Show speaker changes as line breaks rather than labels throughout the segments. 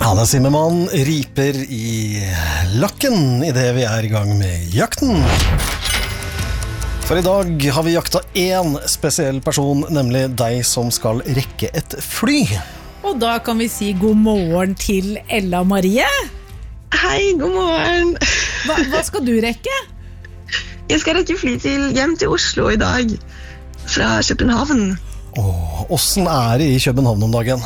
Anna Zimmermann riper I lakken I det vi I gang med jakten. For I dag har vi jakta en spesiell person, nemlig deg som skal rekke et fly.
Og da kan vi si god morgen til Ella Marie.
Hei, god morgen.
Hva skal du rekke?
Jeg skal rekke fly hjem til Oslo I dag, fra København.
Hvordan det I København om dagen?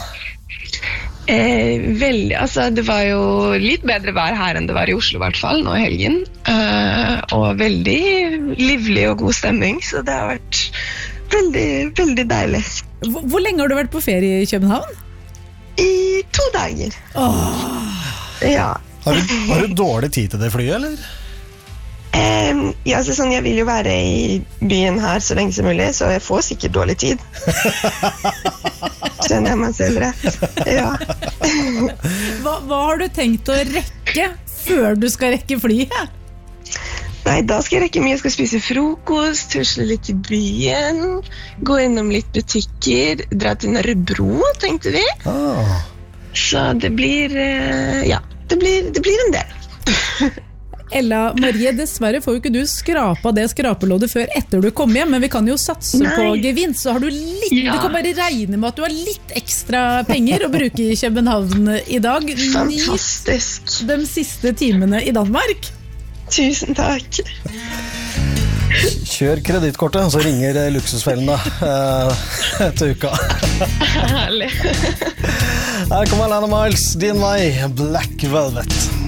Veldig, altså det var jo litt bedre vær her enn det var I Oslo I hvert fall, nå I helgen. Og veldig livlig og god stemning, så det har vært veldig, veldig deilig.
Hvor lenge har du vært på ferie I København?
I 2 dager. Ja.
Har du dårlig tid til det flyet, eller?
Ja, så sånn, jeg vil jo være I byen her så lenge som mulig, så jeg får sikkert dårlig tid. Skjønner jeg meg selv rett. Ja.
Hva har du tenkt å rekke før du skal rekke flyet?
Nei, da skal jeg rekke mye. Jeg skal spise frokost, tusle litt I byen, gå innom litt butikker, dra til Nørrebro, tenkte vi. Så det blir, ja, det blir en del.
Ella Marie, dessverre får jo ikke du skrapa det skrapeloddet før etter du kom hjem, men vi kan jo satse på gevinst, så har du litt, du kan bare regne med at du har litt ekstra penger å bruke I København I dag.
Fantastisk.
De siste timene I Danmark.
Tusen takk.
Kjør kredittkortet, så ringer luksusfellen da etter uka.
Herlig.
Her kommer Alana Miles, din vei, Black Velvet.